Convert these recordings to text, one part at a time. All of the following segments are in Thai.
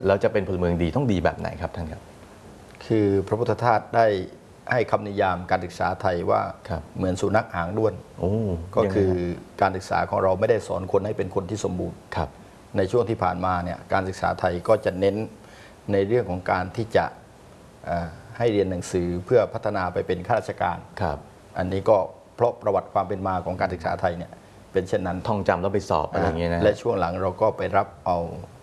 เราจะเป็นพลเมืองดีต้องดีแบบไหนครับท่านครับคือพระพุทธทาสได้ให้คำนิยามการศึกษาไทยว่าเหมือนสุนัขหางด้วนก็คือการศึกษาของเราไม่ได้สอนคนให้เป็นคนที่สมบูรณ์ในช่วงที่ผ่านมาเนี่ยการศึกษาไทยก็จะเน้นในเรื่องของการที่จะให้เรียนหนังสือเพื่อพัฒนาไปเป็นข้าราชการอันนี้ก็เพราะประวัติความเป็นมาของการศึกษาไทยเนี่ยเป็นเช่นนั้นท่องจำแล้วไปสอบอะไรอย่างเงี้ยนะและช่วงหลังเราก็ไปรับเอา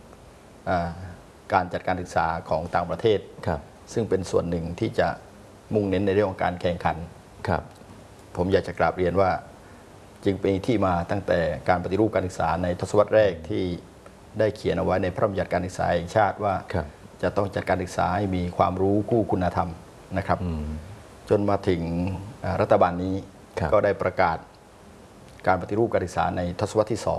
การจัดการศึกษาของต่างประเทศซึ่งเป็นส่วนหนึ่งที่จะมุ่งเน้นในเรื่องของการแข่งขันผมอยากจะกราบเรียนว่าจึงเป็นที่มาตั้งแต่การปฏิรูปการศึกษาในทศวรรษแรกที่ได้เขียนเอาไว้ในพระราชบัญญัติการศึกษาแห่งชาติว่าจะต้องจัดการศึกษาให้มีความรู้คู่คุณธรรมนะครับจนมาถึงรัฐบาลนี้ก็ได้ประกาศการปฏิรูปการศึกษาในทศวรรษที่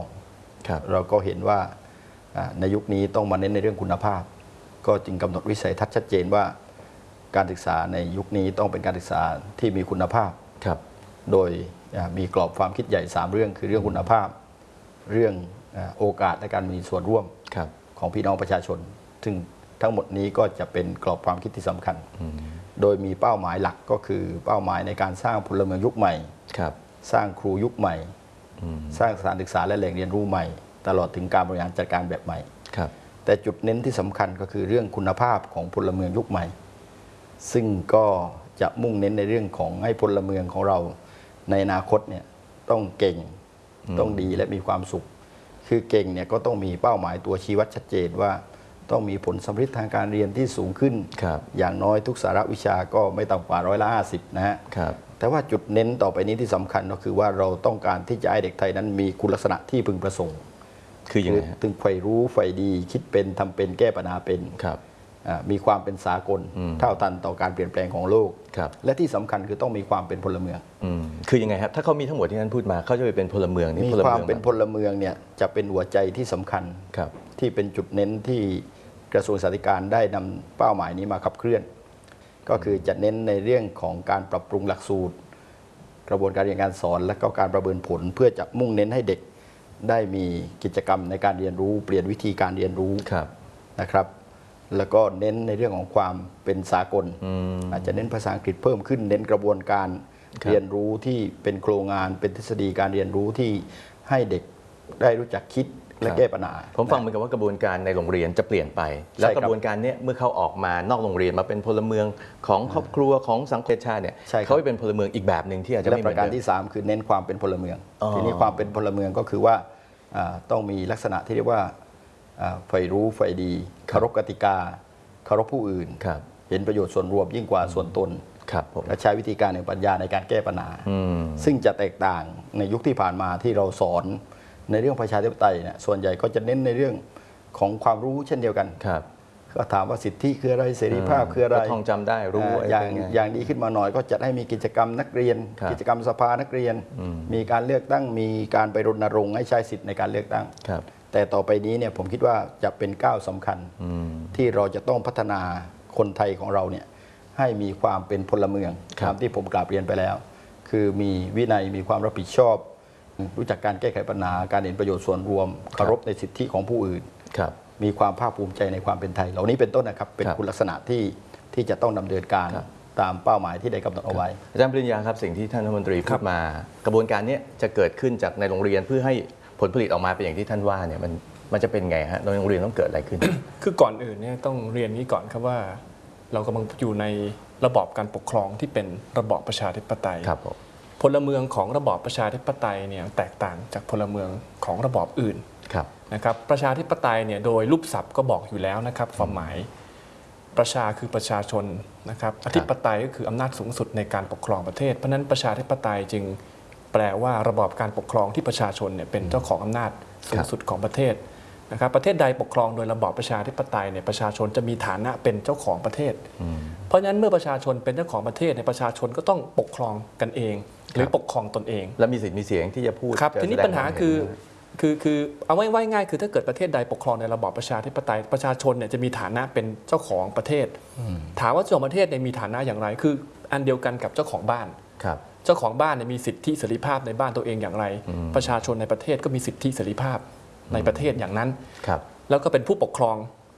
2เราก็เห็นว่าในยุคนี้ต้องมาเน้นในเรื่องคุณภาพก็จึงกำหนดวิสัยทัศน์ชัดเจนว่าการศึกษาในยุคนี้ต้องเป็นการศึกษาที่มีคุณภาพโดยมีกรอบความคิดใหญ่3เรื่องคือเรื่องคุณภาพเรื่องโอกาสในการมีส่วนร่วมของพี่น้องประชาชนซึ่งทั้งหมดนี้ก็จะเป็นกรอบความคิดที่สำคัญโดยมีเป้าหมายหลักก็คือเป้าหมายในการสร้างพลเมืองยุคใหม่สร้างครูยุคใหม่สร้างสถานศึกษาและแหล่งเรียนรู้ใหม่ตลอดถึงการบริหารจัดการแบบใหม่แต่จุดเน้นที่สำคัญก็คือเรื่องคุณภาพของพลเมืองยุคใหม่ซึ่งก็จะมุ่งเน้นในเรื่องของให้พลเมืองของเราในอนาคตเนี่ยต้องเก่งต้องดีและมีความสุขคือเก่งเนี่ยก็ต้องมีเป้าหมายตัวชี้วัดชัดเจนว่าต้องมีผลสำเร็จทางการเรียนที่สูงขึ้นอย่างน้อยทุกสาระวิชาก็ไม่ต่ำกว่า50%นะฮะแต่ว่าจุดเน้นต่อไปนี้ที่สำคัญก็คือว่าเราต้องการที่จะให้เด็กไทยนั้นมีคุณลักษณะที่พึงประสงค์คือยังไงถึงใฝ่รู้ใฝ่ดีคิดเป็นทำเป็นแก้ปัญหาเป็นมีความเป็นสากลเท่าทันต่อการเปลี่ยนแปลงของโลกและที่สำคัญคือต้องมีความเป็นพลเมืองคือยังไงครับถ้าเขามีทั้งหมดที่ท่านพูดมาเขาจะไปเป็นพลเมืองมีความเป็นพลเมืองเนี่ยจะเป็นหัวใจที่สำคัญที่เป็นจุดเน้นที่กระทรวงศึกษาธิการได้นำเป้าหมายนี้มาขับเคลื่อนก็คือจะเน้นในเรื่องของการปรับปรุงหลักสูตรกระบวนการเรียนการสอนและก็การประเมินผลเพื่อจะมุ่งเน้นให้เด็กได้มีกิจกรรมในการเรียนรู้เปลี่ยนวิธีการเรียนรู้นะครับแล้วก็เน้นในเรื่องของความเป็นสากลอาจจะเน้นภาษาอังกฤษเพิ่มขึ้นเน้นกระบวนการเรียนรู้ที่เป็นโครงงานเป็นทฤษฎีการเรียนรู้ที่ให้เด็กได้รู้จักคิดและแก้ปัญหาผมฟังเหมือนกับว่ากระบวนการในโรงเรียนจะเปลี่ยนไปแล้วกระบวนการนี้เมื่อเขาออกมานอกโรงเรียนมาเป็นพลเมืองของครอบครัวของสังคมชาติเนี่ยเขาเป็นพลเมืองอีกแบบหนึ่งที่อาจจะไม่เหมือนเดิมและประการที่3คือเน้นความเป็นพลเมืองทีนี้ความเป็นพลเมืองก็คือว่าต้องมีลักษณะที่เรียกว่าใฝ่รู้ใฝ่ดีเคารพกติกาเคารพผู้อื่นเห็นประโยชน์ส่วนรวมยิ่งกว่าส่วนตนและใช้วิธีการแห่งปัญญาในการแก้ปัญหาซึ่งจะแตกต่างในยุคที่ผ่านมาที่เราสอนในเรื่องประชาธิปไตยเนี่ยส่วนใหญ่ก็จะเน้นในเรื่องของความรู้เช่นเดียวกันก็ถามว่าสิทธิคืออะไรเสรีภาพคืออะไรท่องจำได้รู้อย่างดีขึ้นมาหน่อยก็จัดให้มีกิจกรรมนักเรียนกิจกรรมสภานักเรียนมีการเลือกตั้งมีการไปรณรงค์ให้ใช้สิทธิในการเลือกตั้งแต่ต่อไปนี้เนี่ยผมคิดว่าจะเป็นก้าวสำคัญที่เราจะต้องพัฒนาคนไทยของเราเนี่ยให้มีความเป็นพลเมืองตามที่ผมกล่าวเรียนไปแล้วคือมีวินัยมีความรับผิดชอบรู้จักการแก้ไขปัญหาการเห็นประโยชน์ส่วนรวมเคารพในสิทธิของผู้อื่นมีความภาคภูมิใจในความเป็นไทยเหล่านี้เป็นต้นนะครับเป็นคุณลักษณะที่จะต้องดำเนินการตามเป้าหมายที่ได้กำหนดเอาไว้อาจารย์ปริญญาครับสิ่งที่ท่านรัฐมนตรีพูดมากระบวนการนี้จะเกิดขึ้นจากในโรงเรียนเพื่อให้ผลผลิตออกมาเป็นอย่างที่ท่านว่าเนี่ยมันจะเป็นไงฮะโรงเรียนต้องเกิดอะไรขึ้นคือก่อนอื่นเนี่ยต้องเรียนนี้ก่อนครับว่าเรากำลังอยู่ในระบอบการปกครองที่เป็นระบอบประชาธิปไตยพลเมืองของระบอบประชาธิปไตยเนี่ยแตกต่างจากพลเมืองของระบอบอื่นนะครับประชาธิปไตยเนี่ยโดยรูปศัพท์ก็บอกอยู่แล้วนะครับความหมายประชาคือประชาชนนะครับอธิปไตยก็คืออำนาจสูงสุดในการปกครองประเทศเพราะนั้นประชาธิปไตยจึงแปลว่าระบอบการปกครองที่ประชาชนเนี่ยเป็นเจ้าของอำนาจสูงสุดของประเทศนะครับประเทศใดปกครองโดยระบอบประชาธิปไตยเนี่ยประชาชนจะมีฐานะเป็นเจ้าของประเทศเพราะฉะนั้นเมื่อประชาชนเป็นเจ้าของประเทศในประชาชนก็ต้องปกครองกันเองหรือปกครองตนเองและมีสิทธิ์มีเสียงที่จะพูดครับทีนี้ปัญหาคือเอาไว้ง่ายคือถ้าเกิดประเทศใดปกครองในระบอบประชาธิปไตยประชาชนเนี่ยจะมีฐานะเป็นเจ้าของประเทศถามว่าเจ้าของประเทศเนี่ยมีฐานะอย่างไรคืออันเดียวกันกับเจ้าของบ้านเจ้าของบ้านเนี่ยมีสิทธิเสรีภาพในบ้านตัวเองอย่างไรประชาชนในประเทศก็มีสิทธิเสรีภาพในประเทศอย่างนั้นแล้วก็เป็นผู้ปกครอง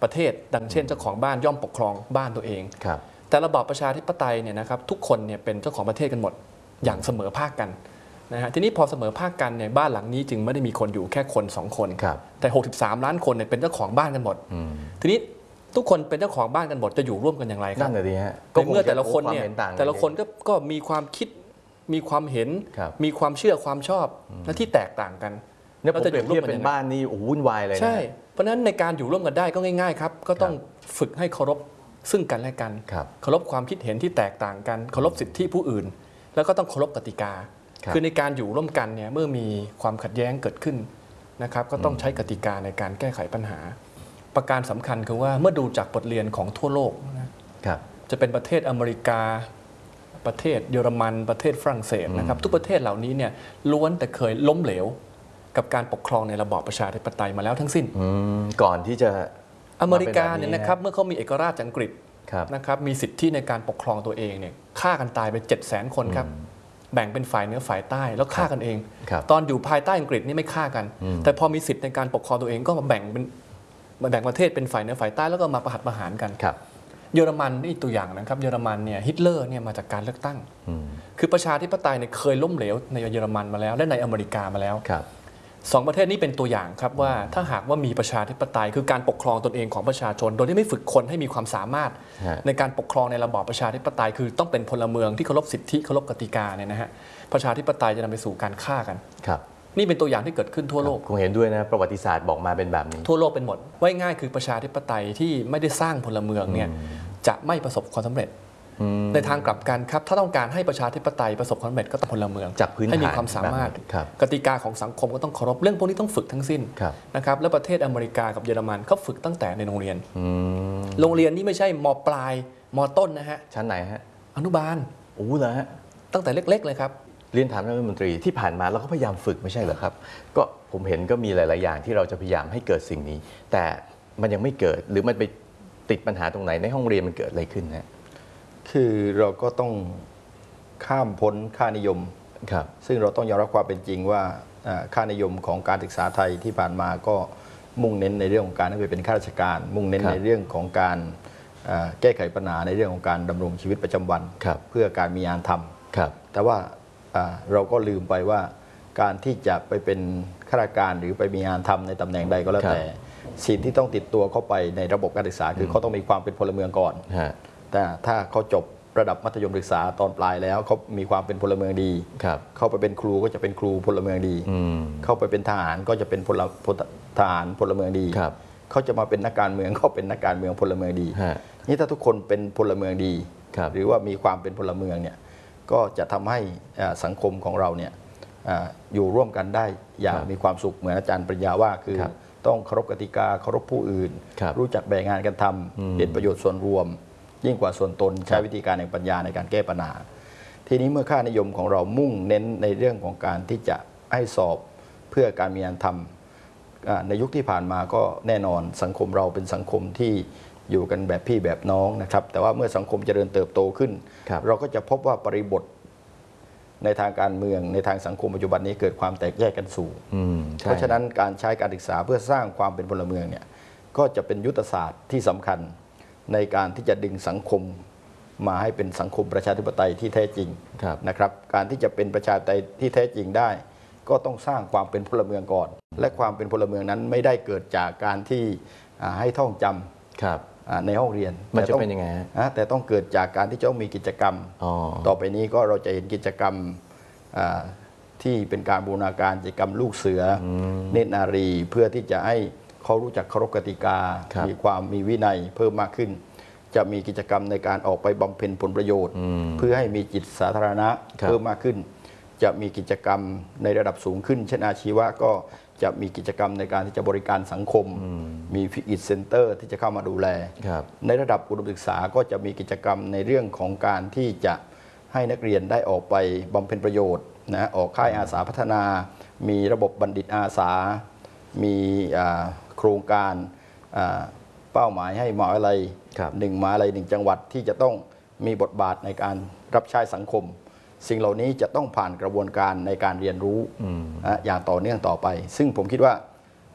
ประเทศดังเช่นเจ้าของบ้านย่อมปกครองบ้านตัวเองแต่ระบอบประชาธิปไตยเนี่ยนะครับทุกคนเนี่ยเป็นเจ้าของประเทศกันหมดอย่างเสมอภาคกันนะฮะทีนี้พอเสมอภาคกันเนี่ยบ้านหลังนี้จึงไม่ได้มีคนอยู่แค่คน2 คนแต่63 ล้านคนเนี่ยเป็นเจ้าของบ้านกันหมดทีนี้ทุกคนเป็นเจ้าของบ้านกันหมดจะอยู่ร่วมกันอย่างไรครับนั่นเลยฮะก็เมื่อแต่ละคนเนี่ยแต่ละคนก็มีความคิดมีความเห็นมีความเชื่อความชอบและที่แตกต่างกันเนี่ยผมเปรียบเทียบเป็นบ้านนี่วุ่นวายเลยนะใช่เพราะฉะนั้นในการอยู่ร่วมกันได้ก็ง่ายๆครับก็ต้องฝึกให้เคารพซึ่งกันและกันเคารพความคิดเห็นที่แตกต่างกันเคารพสิทธิผู้อื่นแล้วก็ต้องเคารพกติกาคือในการอยู่ร่วมกันเนี่ยเมื่อมีความขัดแย้งเกิดขึ้นนะครับก็ต้องใช้กติกาในการแก้ไขปัญหาประการสำคัญคือว่าเมื่อดูจากบทเรียนของทั่วโลกนะครับจะเป็นประเทศอเมริกาประเทศเยอรมันประเทศฝรั่งเศสนะครับทุกประเทศเหล่านี้เนี่ยล้วนแต่เคยล้มเหลวกับการปกครองในระบอบประชาธิปไตยมาแล้วทั้งสิ้นก่อนที่จะอเมริกาเนี่ยนะครับเมื่อเขามีเอกราชอังกฤษนะครับมีสิทธิในการปกครองตัวเองเนี่ยฆ่ากันตายไป700,000 คนครับแบ่งเป็นฝ่ายเหนือฝ่ายใต้แล้วฆ่ากันเองตอนอยู่ภายใต้อังกฤษนี่ไม่ฆ่ากันแต่พอมีสิทธิในการปกครองตัวเองก็มาแบ่งประเทศเป็นฝ่ายเหนือฝ่ายใต้แล้วก็มาประหัตประหารกันเยอรมันนี่ตัวอย่างนะครับเยอรมันเนี่ยฮิตเลอร์เนี่ยมาจากการเลือกตั้งคือประชาธิปไตยเนี่ยเคยล้มเหลวในเยอรมันมาแล้วและในอเมริกามาแล้ว2 ประเทศนี้เป็นตัวอย่างครับว่าถ้าหากว่ามีประชาธิปไตยคือการปกครองตนเองของประชาชนโดยที่ไม่ฝึกคนให้มีความสามารถในการปกครองในระบอบประชาธิปไตยคือต้องเป็นพลเมืองที่เคารพสิทธิเคารพกติกาเนี่ยนะฮะประชาธิปไตยจะนำไปสู่การฆ่ากันนี่เป็นตัวอย่างที่เกิดขึ้นทั่วโลกผมเห็นด้วยนะประวัติศาสตร์บอกมาเป็นแบบนี้ทั่วโลกเป็นหมดไว้ง่ายคือประชาธิปไตยที่ไม่ได้สร้างพลเมืองเนี่ยจะไม่ประสบความสำเร็จในทางกลับกันครับถ้าต้องการให้ประชาธิปไตยประสบความสำเร็จก็ต้องพลเมืองให้มีความสามารถกติกาของสังคมก็ต้องเคารพเรื่องพวกนี้ต้องฝึกทั้งสิ้นนะครับและประเทศอเมริกากับเยอรมันเขาฝึกตั้งแต่ในโรงเรียนนี่ไม่ใช่ม.ปลายม.ต้นนะฮะชั้นไหนฮะอนุบาลเหรอฮะตั้งแต่เล็กๆเลยครับเรียนถามท่านรัฐมนตรีที่ผ่านมาเราก็พยายามฝึกไม่ใช่เหรอครับก็ผมเห็นก็มีหลายๆอย่างที่เราจะพยายามให้เกิดสิ่งนี้แต่มันยังไม่เกิดหรือมันไปติดปัญหาตรงไหนในห้องเรียนมันเกิดอะไรขึ้นฮะคือเราก็ต้องข้ามพ้นค่านิยมซึ่งเราต้องยอมรับความเป็นจริงว่าค่านิยมของการศึกษาไทยที่ผ่านมาก็มุ่งเน้นในเรื่องของการให้ไปเป็นข้าราชการมุ่งเน้นในเรื่องของการแก้ไขปัญหาในเรื่องของการดำรงชีวิตประจำวันเพื่อการมีงานทำแต่ว่าเราก็ลืมไปว่าการที่จะไปเป็นข้าราชการหรือไปมีงานทำในตำแหน่งใดก็แล้วแต่สิ่งที่ต้องติดตัวเข้าไปในระบบการศึกษาคือเขาต้องมีความเป็นพลเมืองก่อนแต่ถ้าเขาจบระดับมัธยมศึกษาตอนปลายแล้วเขามีความเป็นพลเมืองดีเข้าไปเป็นครูก็จะเป็นครูพลเมืองดีเข้าไปเป็นทหารก็จะเป็นทหารพลเมืองดีเขาจะมาเป็นนักการเมืองเขาเป็นนักการเมืองพลเมืองดีนี่ถ้าทุกคนเป็นพลเมืองดีหรือว่ามีความเป็นพลเมืองเนี่ยก็จะทำให้สังคมของเราเนี่ยอยู่ร่วมกันได้อย่างมีความสุขเหมือนอาจารย์ปริญญาว่าคือต้องเคารพกติกาเคารพผู้อื่นรู้จักแบ่งงานกันทำเห็นประโยชน์ส่วนรวมยิ่งกว่าส่วนตนใช้วิธีการแห่งปัญญาในการแก้ปัญหาทีนี้เมื่อค่านิยมของเรามุ่งเน้นในเรื่องของการที่จะให้สอบเพื่อการมีงานทำในยุคที่ผ่านมาก็แน่นอนสังคมเราเป็นสังคมที่อยู่กันแบบพี่แบบน้องนะครับแต่ว่าเมื่อสังคมเจริญเติบโตขึ้นเราก็จะพบว่าบริบทในทางการเมืองในทางสังคมปัจจุบันนี้เกิดความแตกแยกกันสูงเพราะฉะนั้นการใช้การศึกษาเพื่อสร้างความเป็นพลเมืองเนี่ยก็จะเป็นยุทธศาสตร์ที่สำคัญในการที่จะดึงสังคมมาให้เป็นสังคมประชาธิปไตยที่แท้จริงนะครับการที่จะเป็นประชาธิปไตยที่แท้จริงได้ก็ต้องสร้างความเป็นพลเมืองก่อนและความเป็นพลเมืองนั้นไม่ได้เกิดจากการที่ให้ท่องจำในห้องเรียนมันจะเป็นยังไงแต่ต้องเกิดจากการที่จะต้องมีกิจกรรมต่อไปนี้ก็เราจะเห็นกิจกรรมที่เป็นการบูรณาการกิจกรรมลูกเสือเนตรนารีเพื่อที่จะให้เขารู้จักเคารพกติกามีวินัยเพิ่มมากขึ้นจะมีกิจกรรมในการออกไปบำเพ็ญผลประโยชน์เพื่อให้มีจิตสาธารณะเพิ่มมากขึ้นจะมีกิจกรรมในระดับสูงขึ้นเช่นอาชีวะก็จะมีกิจกรรมในการที่จะบริการสังคมมีฟิตเซ็นเตอร์ที่จะเข้ามาดูแลในระดับอุดมศึกษาก็จะมีกิจกรรมในเรื่องของการที่จะให้นักเรียนได้ออกไปบำเพ็ญประโยชน์นะออกค่ายอาสาพัฒนามีระบบบัณฑิตอาสามีโครงการเป้าหมายให้มหาวิทยาลัย1 มหาวิทยาลัย 1 จังหวัดที่จะต้องมีบทบาทในการรับใช้สังคมสิ่งเหล่านี้จะต้องผ่านกระบวนการในการเรียนรู้อย่างต่อเนื่องต่อไปซึ่งผมคิดว่า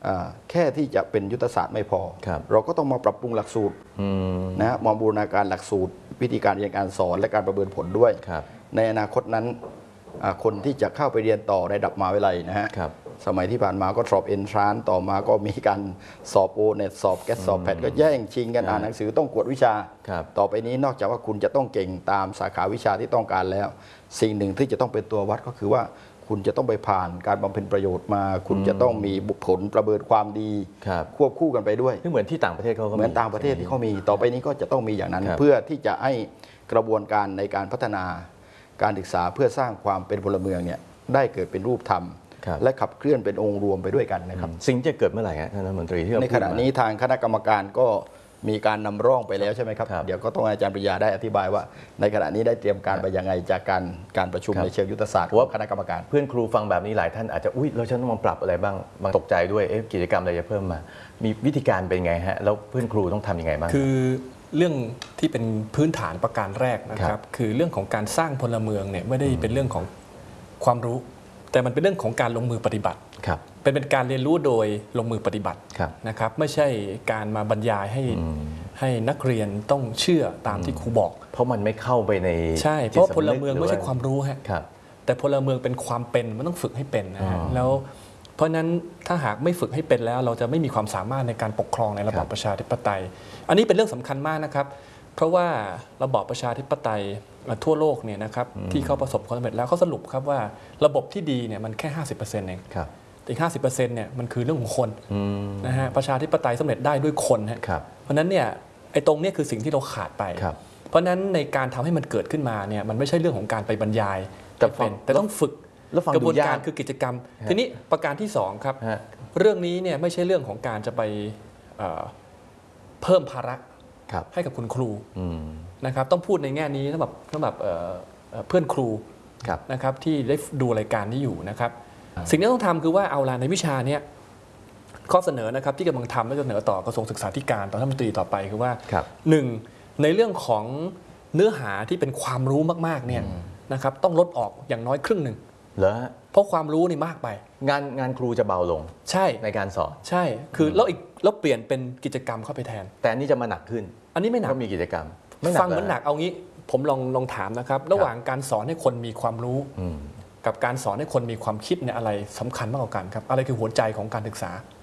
แค่ที่จะเป็นยุทธศาสตร์ไม่พอ เราก็ต้องมาปรับปรุงหลักสูตรนะมาบูรณาการหลักสูตรวิธีการเรียนการสอนและการประเมินผลด้วยในอนาคตนั้นคนที่จะเข้าไปเรียนต่อในระดับมหาวิทยาลัยนะฮะสมัยที่ผ่านมาก็สอบเอนทรานต่อมาก็มีการสอบโอเน็ตสอบแกสสอบแพทก็แย่งชิงกันอ่านหนังสือต้องกวดวิชาต่อไปนี้นอกจากว่าคุณจะต้องเก่งตามสาขาวิชาที่ต้องการแล้ว สิ่งหนึ่งที่จะต้องเป็นตัววัดก็คือว่าคุณจะต้องไปผ่านการบำเพ็ญประโยชน์มา คุณจะต้องมีผลประเมินความดีควบคู่กันไปด้วยเหมือนที่ต่างประเทศเขาก็เหมือนต่างประเทศที่เขามีต่อไปนี้ก็จะต้องมีอย่างนั้นเพื่อที่จะให้กระบวนการในการพัฒนาการศึกษาเพื่อสร้างความเป็นพลเมืองเนี่ยได้เกิดเป็นรูปธรรมและขับเคลื่อนเป็นองค์รวมไปด้วยกันนะครับสิ่งจะเกิดเมื่อไหร่ครับท่านรัฐมนตรีที่ในขณะนี้ทางคณะกรรมการก็มีการนำร่องไปแล้วใช่ไหมครับเดี๋ยวก็ต้องอาจารย์ปริยาได้อธิบายว่าในขณะนี้ได้เตรียมการไปยังไงจากการประชุมในเชิงยุทธศาสตร์ของคณะกรรมการเพื่อนครูฟังแบบนี้หลายท่านอาจจะอุ๊ยเราจะต้องมาปรับอะไรบ้างบางตกใจด้วยกิจกรรมอะไรจะเพิ่มมามีวิธีการเป็นไงฮะแล้วเพื่อนครูต้องทำยังไงบ้างคือเรื่องที่เป็นพื้นฐานประการแรกนะครับคือเรื่องของการสร้างพลเมืองเนี่ยไม่ได้เป็นเรื่องของความรู้แต่มันเป็นเรื่องของการลงมือปฏิบัติเป็นการเรียนรู้โดยลงมือปฏิบัตินะครับไม่ใช่การมาบรรยายให้นักเรียนต้องเชื่อตามที่ครูบอกเพราะมันไม่เข้าไปในใช่เพราะพลเมืองไม่ใช่ความรู้ฮะแต่พลเมืองเป็นความเป็นมันต้องฝึกให้เป็นนะฮะแล้วเพราะนั้นถ้าหากไม่ฝึกให้เป็นแล้วเราจะไม่มีความสามารถในการปกครองในระบอบประชาธิปไตยอันนี้เป็นเรื่องสำคัญมากนะครับเพราะว่าระบอบประชาธิปไตยทั่วโลกเนี่ยนะครับที่เขาประสบความสำเร็จแล้วเขาสรุปครับว่าระบบที่ดีเนี่ยมันแค่ 50% เองอีก 50% เนี่ยมันคือเรื่องของคนนะฮะประชาธิปไตยสำเร็จได้ด้วยคนฮะเพราะนั้นเนี่ยไอ้ตรงนี้คือสิ่งที่เราขาดไปเพราะนั้นในการทำให้มันเกิดขึ้นมาเนี่ยมันไม่ใช่เรื่องของการไปบรรยายแต่ต้องฝึกกระบวนการคือกิจกรรมทีนี้ประการที่2ครับเรื่องนี้เนี่ยไม่ใช่เรื่องของการจะไปเพิ่มภาระให้กับคุณครูนะครับต้องพูดในแง่นี้สำหรับเพื่อนครูนะครับที่ได้ดูรายการนี้อยู่นะครับสิ่งที่ต้องทำคือว่าเอาละในวิชาเนี้ยข้อเสนอนะครับที่กำลังทำและเสนอต่อกระทรวงศึกษาธิการต่อรัฐมนตรีต่อไปคือว่า1ในเรื่องของเนื้อหาที่เป็นความรู้มากๆเนี่ยนะครับต้องลดออกอย่างน้อยครึ่งหนึ่งเพราะความรู้นี่มากไปงานครูจะเบาลงใช่ในการสอนใช่คือแล้วเปลี่ยนเป็นกิจกรรมเข้าไปแทนแต่อันนี้จะมาหนักขึ้นอันนี้ไม่หนักก็มีกิจกรรมฟังเหมือนหนักเอางี้ผมลองถามนะครับระหว่างการสอนให้คนมีความรู้กับการสอนให้คนมีความคิดเนี่ยอะไรสำคัญมากกว่ากันครับอะไรคือหัวใจของการศึกษา